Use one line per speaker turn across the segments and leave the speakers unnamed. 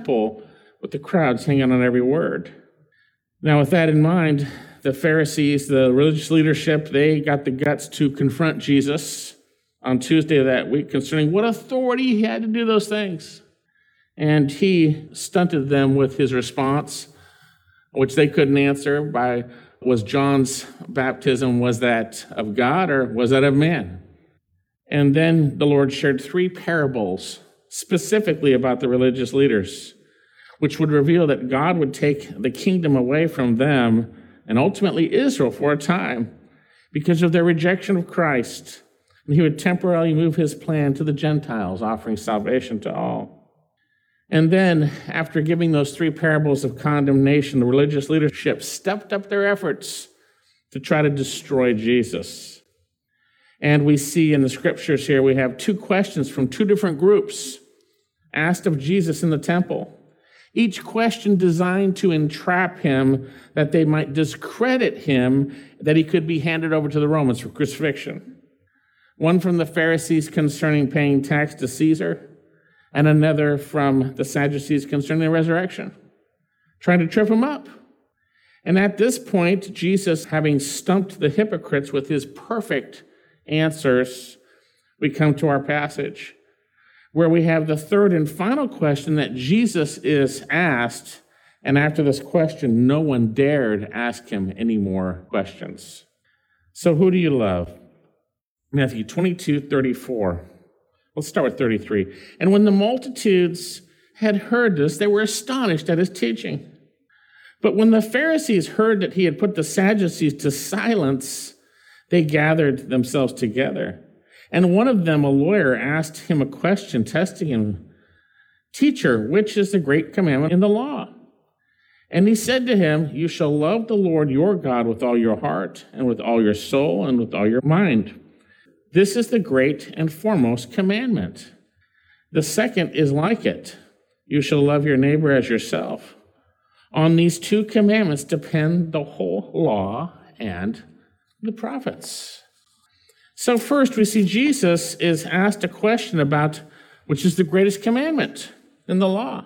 temple with the crowds hanging on every word. Now, with that in mind, the Pharisees, the religious leadership, they got the guts to confront Jesus on Tuesday of that week concerning what authority he had to do those things. And he stunted them with his response, which they couldn't answer by, was John's baptism, was that of God or was that of man? And then the Lord shared 3 parables specifically about the religious leaders, which would reveal that God would take the kingdom away from them and ultimately Israel for a time because of their rejection of Christ. And he would temporarily move his plan to the Gentiles, offering salvation to all. And then, after giving those 3 parables of condemnation, the religious leadership stepped up their efforts to try to destroy Jesus. And we see in the scriptures here, we have 2 questions from 2 different groups asked of Jesus in the temple. Each question designed to entrap him, that they might discredit him, that he could be handed over to the Romans for crucifixion. One from the Pharisees concerning paying tax to Caesar, and another from the Sadducees concerning the resurrection, trying to trip him up. And at this point, Jesus, having stumped the hypocrites with his perfect answers, we come to our passage, where we have the third and final question that Jesus is asked, and after this question, no one dared ask him any more questions. So who do you love? Matthew 22:34. Let's start with 33. And when the multitudes had heard this, they were astonished at his teaching. But when the Pharisees heard that he had put the Sadducees to silence, they gathered themselves together. And one of them, a lawyer, asked him a question, testing him, "Teacher, which is the great commandment in the law?" And he said to him, "You shall love the Lord your God with all your heart, and with all your soul, and with all your mind. This is the great and foremost commandment. The second is like it. You shall love your neighbor as yourself. On these 2 commandments depend the whole law and the prophets." So first, we see Jesus is asked a question about which is the greatest commandment in the law.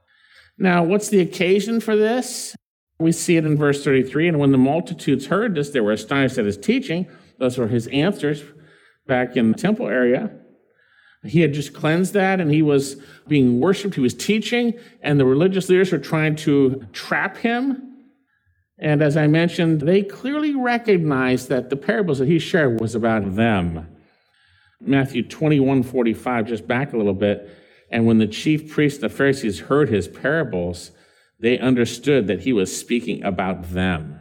Now, what's the occasion for this? We see it in verse 33. And when the multitudes heard this, they were astonished at his teaching. Those were his answers back in the temple area. He had just cleansed that, and he was being worshipped. He was teaching, and the religious leaders were trying to trap him. And as I mentioned, they clearly recognized that the parables that he shared was about them. Matthew 21:45, just back a little bit. And when the chief priests and the Pharisees heard his parables, they understood that he was speaking about them.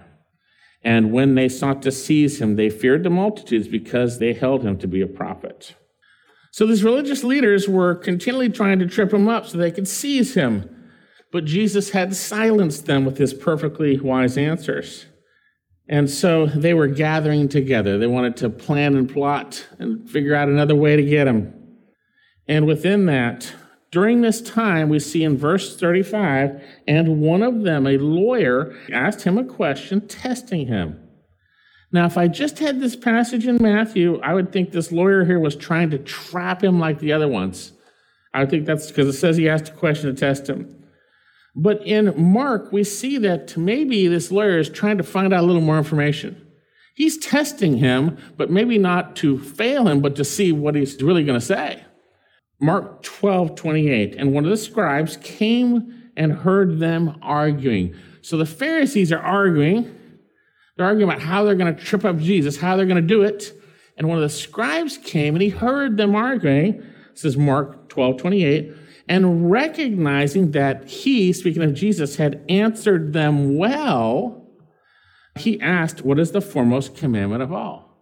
And when they sought to seize him, they feared the multitudes because they held him to be a prophet. So these religious leaders were continually trying to trip him up so they could seize him. But Jesus had silenced them with his perfectly wise answers. And so they were gathering together. They wanted to plan and plot and figure out another way to get him. And within that, during this time, we see in verse 35, and one of them, a lawyer, asked him a question, testing him. Now, if I just had this passage in Matthew, I would think this lawyer here was trying to trap him like the other ones. I would think that's because it says he asked a question to test him. But in Mark, we see that maybe this lawyer is trying to find out a little more information. He's testing him, but maybe not to fail him, but to see what he's really going to say. Mark 12:28, and one of the scribes came and heard them arguing. So the Pharisees are arguing. They're arguing about how they're going to trip up Jesus, how they're going to do it. And one of the scribes came and he heard them arguing, says Mark 12:28, and recognizing that he, speaking of Jesus, had answered them well, he asked, "What is the foremost commandment of all?"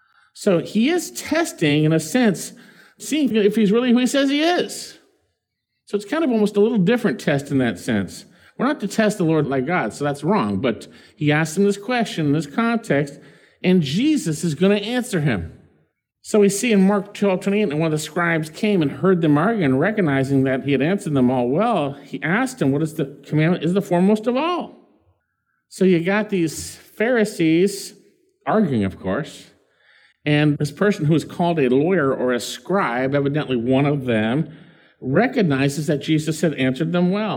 So he is testing, in a sense, seeing if he's really who he says he is. So it's kind of almost a little different test in that sense. We're not to test the Lord like God, so that's wrong. But he asked him this question in this context, and Jesus is going to answer him. So we see in Mark 12:28, and one of the scribes came and heard them arguing, and recognizing that he had answered them all well, he asked him, "What is the commandment is the foremost of all?" So you got these Pharisees arguing, of course, and this person who is called a lawyer or a scribe, evidently one of them, recognizes that Jesus had answered them well.